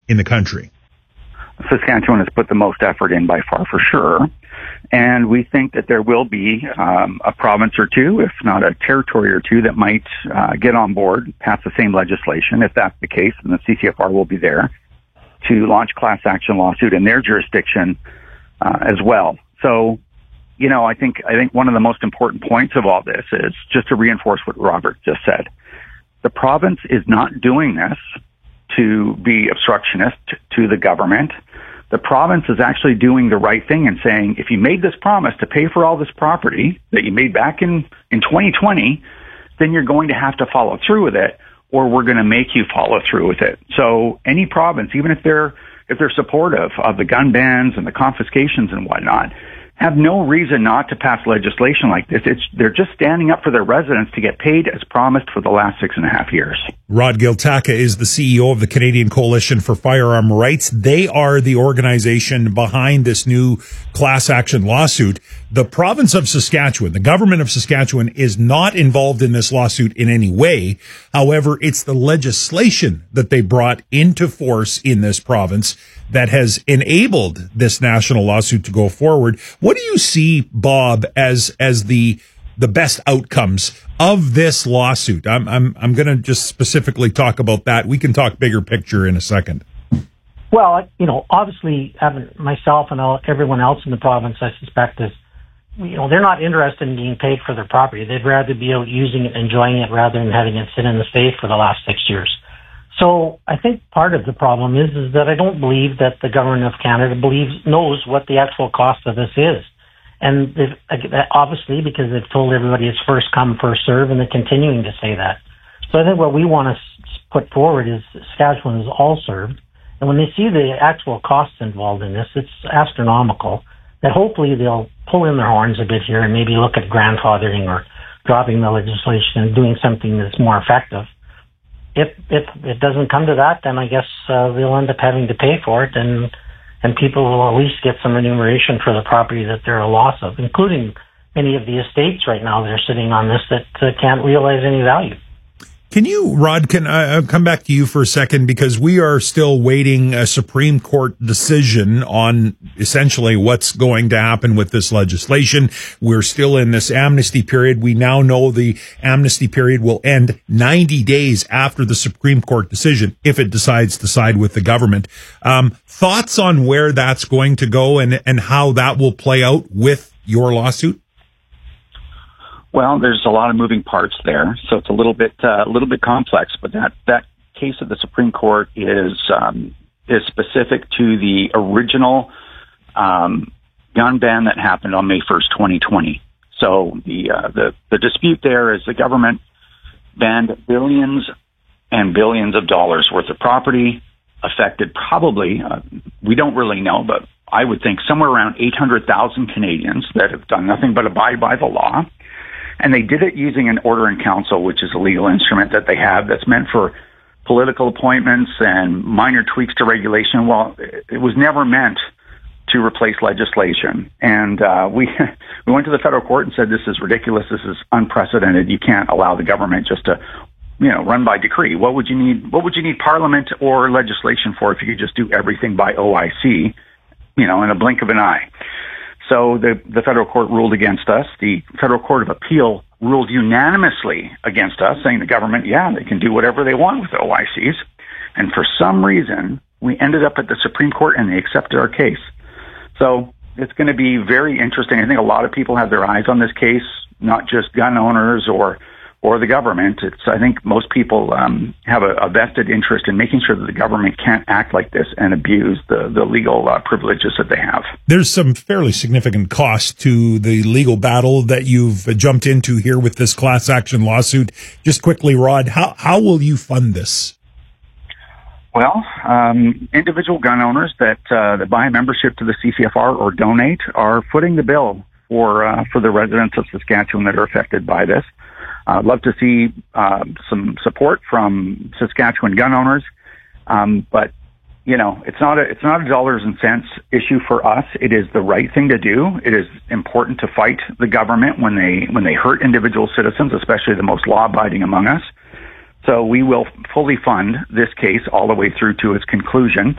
in the country. Saskatchewan has put the most effort in by far, for sure. And we think that there will be a province or two, if not a territory or two, that might get on board, pass the same legislation. If that's the case, then the CCFR will be there to launch class action lawsuit in their jurisdiction as well. So, I think one of the most important points of all this is just to reinforce what Robert just said. The province is not doing this to be obstructionist to the government. The province is actually doing the right thing and saying, if you made this promise to pay for all this property that you made back in 2020, then you're going to have to follow through with it, or we're going to make you follow through with it. So any province, even if they're supportive of the gun bans and the confiscations and whatnot, have no reason not to pass legislation like this. They're just standing up for their residents to get paid as promised for the last 6.5 years. Rod Giltaca is the CEO of the Canadian Coalition for Firearm Rights. They are the organization behind this new class action lawsuit. The province of Saskatchewan, the government of Saskatchewan, is not involved in this lawsuit in any way. However, it's the legislation that they brought into force in this province that has enabled this national lawsuit to go forward. What do you see, Bob, as the best outcomes of this lawsuit? I'm going to just specifically talk about that. We can talk bigger picture in a second. Well, obviously, myself and everyone else in the province, I suspect, is, they're not interested in being paid for their property. They'd rather be out using it, enjoying it, rather than having it sit in the safe for the last 6 years. So I think part of the problem is that I don't believe that the government of Canada knows what the actual cost of this is. And obviously, because they've told everybody it's first come, first serve, and they're continuing to say that. So I think what we want to put forward is Saskatchewan is all served. And when they see the actual costs involved in this, it's astronomical, that hopefully they'll pull in their horns a bit here and maybe look at grandfathering or dropping the legislation and doing something that's more effective. If it doesn't come to that, then I guess they'll end up having to pay for it, and people will at least get some remuneration for the property that they're a loss of, including many of the estates right now that are sitting on this that can't realize any value. Can you, Rod, can I come back to you for a second, because we are still waiting a Supreme Court decision on essentially what's going to happen with this legislation. We're still in this amnesty period. We now know the amnesty period will end 90 days after the Supreme Court decision, if it decides to side with the government. Thoughts on where that's going to go and how that will play out with your lawsuit? Well, there's a lot of moving parts there, so it's a little bit complex. But that case of the Supreme Court is specific to the original gun ban that happened on May 1st, 2020. So the dispute there is the government banned billions and billions of dollars worth of property, affected probably we don't really know, but I would think somewhere around 800,000 Canadians that have done nothing but abide by the law. And they did it using an order in council, which is a legal instrument that they have that's meant for political appointments and minor tweaks to regulation. Well, it was never meant to replace legislation. And we went to the federal court and said, this is ridiculous. This is unprecedented. You can't allow the government just to, run by decree. What would you need Parliament or legislation for if you could just do everything by OIC, in a blink of an eye? So the federal court ruled against us. The Federal Court of Appeal ruled unanimously against us, saying the government, they can do whatever they want with OICs. And for some reason, we ended up at the Supreme Court and they accepted our case. So it's going to be very interesting. I think a lot of people have their eyes on this case, not just gun owners or the government. I think most people have a vested interest in making sure that the government can't act like this and abuse the legal privileges that they have. There's some fairly significant cost to the legal battle that you've jumped into here with this class action lawsuit. Just quickly, Rod, how will you fund this? Well, individual gun owners that buy a membership to the CCFR or donate are footing the bill for the residents of Saskatchewan that are affected by this. I'd love to see some support from Saskatchewan gun owners, but it's not a dollars and cents issue for us. It is the right thing to do. It is important to fight the government when they hurt individual citizens, especially the most law-abiding among us. So we will fully fund this case all the way through to its conclusion.